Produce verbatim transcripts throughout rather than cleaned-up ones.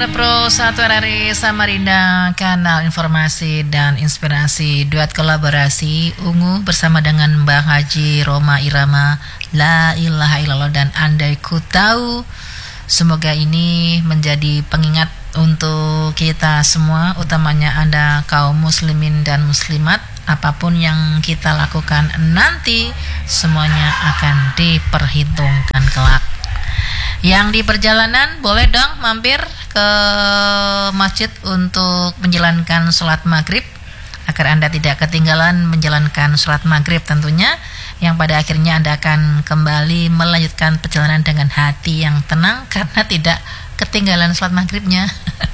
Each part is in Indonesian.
pendengar Pro satu R R I Samarinda, kanal informasi dan inspirasi, duet kolaborasi Ungu bersama dengan Mbak Haji Roma Irama, La ilaha illallah dan Andai Ku Tahu. Semoga ini menjadi pengingat untuk kita semua, utamanya Anda kaum muslimin dan muslimat. Apapun yang kita lakukan nanti semuanya akan diperhitungkan kelak. Yang di perjalanan boleh dong mampir ke masjid untuk menjalankan sholat maghrib, agar Anda tidak ketinggalan menjalankan sholat maghrib tentunya, yang pada akhirnya Anda akan kembali melanjutkan perjalanan dengan hati yang tenang karena tidak ketinggalan sholat maghribnya.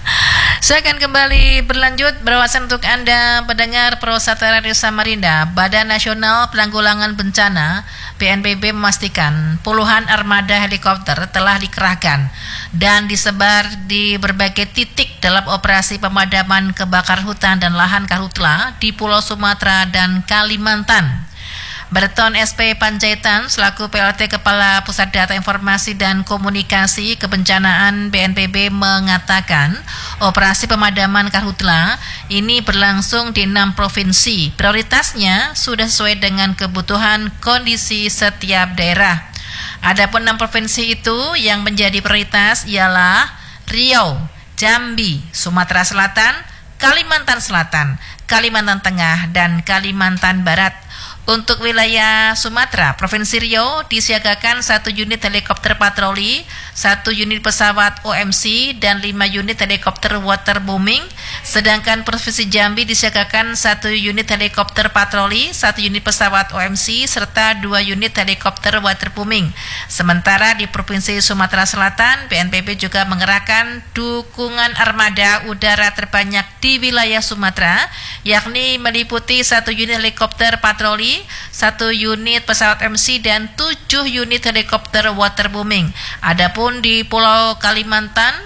Saya akan kembali berlanjut berwawasan untuk Anda pendengar Pro satu R R I Samarinda. Badan Nasional Penanggulangan Bencana B N P B memastikan puluhan armada helikopter telah dikerahkan dan disebar di berbagai titik dalam operasi pemadaman kebakaran hutan dan lahan karhutla di Pulau Sumatera dan Kalimantan. Berton S P Panjaitan selaku P L T Kepala Pusat Data Informasi dan Komunikasi Kebencanaan B N P B mengatakan operasi pemadaman karhutla ini berlangsung di enam provinsi. Prioritasnya sudah sesuai dengan kebutuhan kondisi setiap daerah. Adapun enam provinsi itu yang menjadi prioritas ialah Riau, Jambi, Sumatera Selatan, Kalimantan Selatan, Kalimantan Tengah, dan Kalimantan Barat. Untuk wilayah Sumatera, Provinsi Riau disiagakan satu unit helikopter patroli, satu unit pesawat O M C, dan lima unit helikopter waterbombing. Sedangkan Provinsi Jambi disiagakan satu unit helikopter patroli, satu unit pesawat O M C, serta dua unit helikopter waterbombing. Sementara di Provinsi Sumatera Selatan, B N P B juga mengerahkan dukungan armada udara terbanyak di wilayah Sumatera, yakni meliputi satu unit helikopter patroli, satu unit pesawat M C, dan tujuh unit helikopter waterbombing. Adapun di Pulau Kalimantan,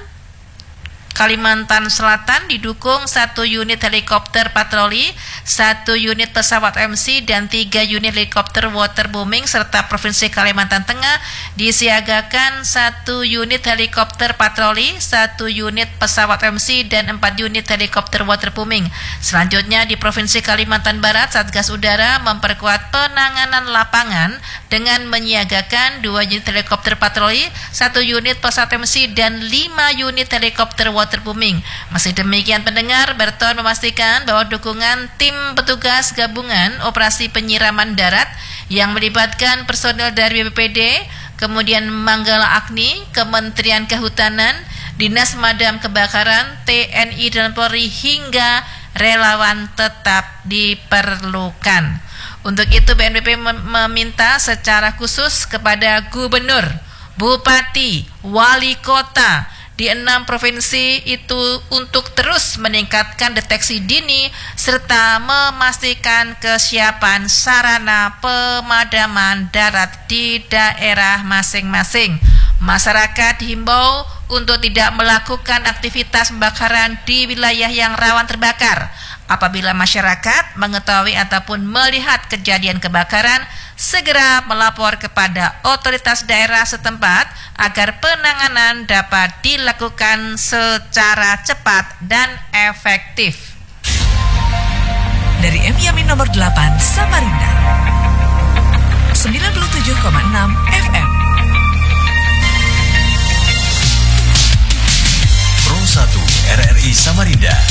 Kalimantan Selatan didukung satu unit helikopter patroli, satu unit pesawat M C, dan tiga unit helikopter waterbombing, serta Provinsi Kalimantan Tengah disiagakan satu unit helikopter patroli, satu unit pesawat M C, dan empat unit helikopter waterbombing. Selanjutnya di Provinsi Kalimantan Barat, Satgas Udara memperkuat penanganan lapangan dengan menyiagakan dua unit helikopter patroli, satu unit pesawat M C, dan lima unit helikopter waterbombing. Masih demikian pendengar, Berton memastikan bahwa dukungan tim petugas gabungan operasi penyiraman darat yang melibatkan personel dari B P P D, kemudian Manggala Agni, Kementerian Kehutanan, Dinas Pemadam Kebakaran, T N I dan Polri hingga relawan tetap diperlukan. Untuk itu B N P B meminta secara khusus kepada gubernur, bupati, wali kota di enam provinsi itu untuk terus meningkatkan deteksi dini serta memastikan kesiapan sarana pemadaman darat di daerah masing-masing. Masyarakat dihimbau untuk tidak melakukan aktivitas pembakaran di wilayah yang rawan terbakar. Apabila masyarakat mengetahui ataupun melihat kejadian kebakaran, segera melapor kepada otoritas daerah setempat agar penanganan dapat dilakukan secara cepat dan efektif. Dari M Yamin nomor delapan Samarinda sembilan puluh tujuh koma enam F M. Pro satu R R I Samarinda